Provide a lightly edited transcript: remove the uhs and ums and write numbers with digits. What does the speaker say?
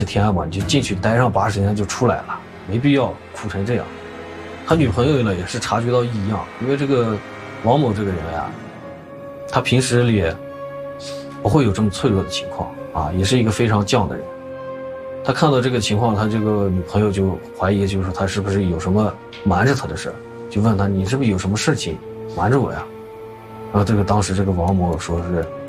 天吧，你就进去待上80天就出来了，没必要哭成这样。他女朋友呢也是察觉到异样，因为这个王某这个人呀，他平时里不会有这么脆弱的情况啊，也是一个非常犟的人。他看到这个情况，他这个女朋友就怀疑，就是说他是不是有什么瞒着他的事，就问他你是不是有什么事情瞒着我呀？然后当时这个王某说是